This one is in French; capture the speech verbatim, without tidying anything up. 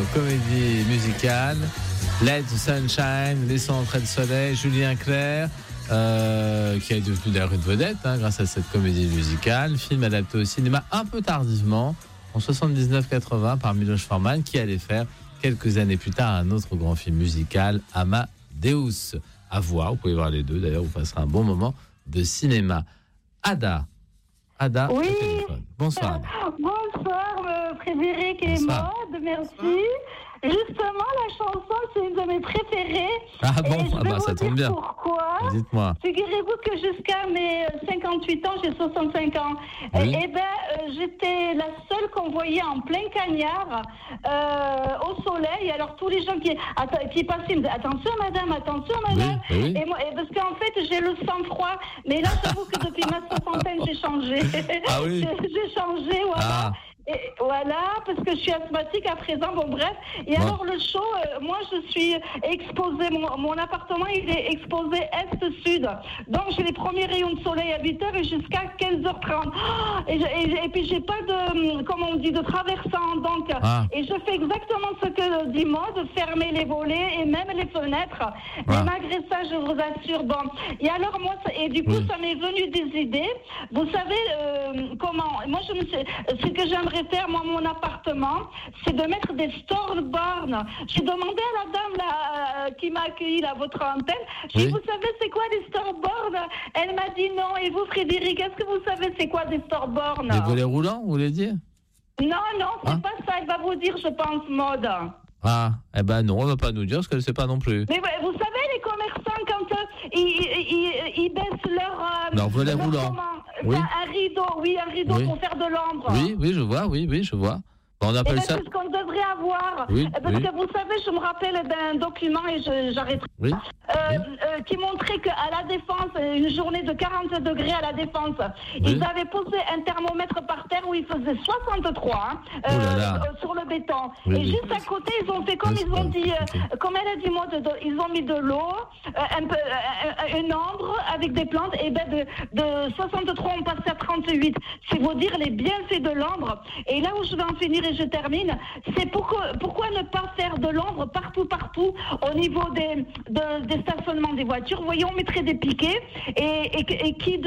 comédie musicale. Let the Sunshine, Laissons entrer le soleil, Julien Clerc, euh, qui a devenu d'ailleurs une vedette hein, grâce à cette comédie musicale. Film adapté au cinéma un peu tardivement, en soixante-dix-neuf quatre-vingts, par Miloš Forman, qui allait faire quelques années plus tard un autre grand film musical, Amadeus. À voir, vous pouvez voir les deux, d'ailleurs, vous passerez un bon moment de cinéma. Ada, Ada, oui. au téléphone. Bonsoir, Ada. Bonsoir, euh, Frédéric et Bonsoir. Maud, merci. Bonsoir. Justement, la chanson, c'est une de mes préférées. Ah bon, et je ah vais bah, vous ça tombe dire bien. Pourquoi. Dites-moi. Figurez-vous que jusqu'à mes cinquante-huit ans, j'ai soixante-cinq ans. Oui. Et, et ben, euh, j'étais la seule qu'on voyait en plein cagnard, euh, au soleil. Alors, tous les gens qui, att- qui passaient me disaient attention, madame, attention, madame. Oui, oui. Et moi, et parce qu'en fait, j'ai le sang froid. Mais là, j'avoue que depuis ma soixantaine, j'ai changé. Ah oui. j'ai, j'ai changé, voilà. Ah. Et voilà, parce que je suis asthmatique à présent, bon bref. Et Bon. alors le show, euh, moi je suis exposée, mon, mon appartement il est exposé est-sud. Donc j'ai les premiers rayons de soleil à huit heures et jusqu'à quinze heures trente. Et, je- et, et puis j'ai pas de, comment on dit, de traversant. Donc, Ah. et je fais exactement ce que dit Maud, fermer les volets et même les fenêtres. Ah. Mais malgré ça, je vous assure, bon. Et alors moi, ça- et du coup, Oui. ça m'est venu des idées. Vous savez euh, comment, moi je me sais, ce que j'aimerais faire, moi, mon appartement, c'est de mettre des storyboards. J'ai demandé à la dame là, euh, qui m'a accueilli à votre antenne, j'ai dit, Oui. vous savez c'est quoi des storyboards? Elle m'a dit non. Et vous, Frédéric, est-ce que vous savez c'est quoi des storyboards? Les volets roulants, vous voulez dire? Non, non, c'est Hein? pas ça. Elle va vous dire, je pense, Maud. Ah, eh ben non, on va pas nous dire parce qu'elle ne sait pas non plus. Mais ouais, vous savez, les commerçants, quand euh, ils, ils, ils- ils baissent leur... euh, Leur volet leur roulant. comment, Oui. Un rideau, oui, un rideau Oui. pour faire de l'ombre. Oui, oui, je vois, oui, oui, je vois. Bon, on Eh appelle ben, ça. c'est ce qu'on devrait avoir. Oui, Parce oui. que vous savez, je me rappelle d'un document et je, j'arrêterai. Oui. Euh, euh, qui montrait qu'à la Défense, une journée de quarante degrés à la Défense, Oui. ils avaient posé un thermomètre par terre où il faisait soixante-trois hein, Oh là là. euh, sur le béton. Oui, et oui. juste à côté, ils ont fait comme Oui, ils ont c'est dit, pas- euh, ok. comme elle a dit moi, de, de- ils ont mis de l'eau, euh, un peu, euh, une ombre avec des plantes, et ben de, de soixante-trois on passe à trente-huit. C'est vous dire les bienfaits de l'ombre. Et là où je vais en finir et je termine, c'est pourquoi, pourquoi ne pas faire de l'ombre partout, partout, au niveau des, de- des stationnements des voitures. Vous voyez, on mettrait des piquets et, et, et qui de